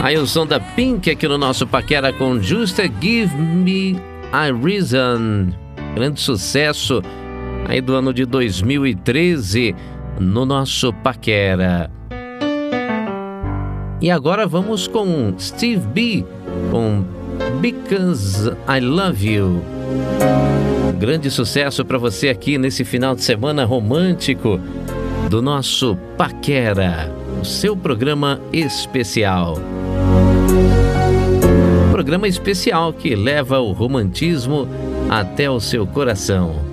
Aí o som da Pink aqui no nosso Paquera com Just Give Me a Reason. Grande sucesso aí do ano de 2013 no nosso Paquera. E agora vamos com Steve B com Because I Love You. Grande sucesso para você aqui nesse final de semana romântico do nosso Paquera, o seu programa especial. Programa especial que leva o romantismo até o seu coração.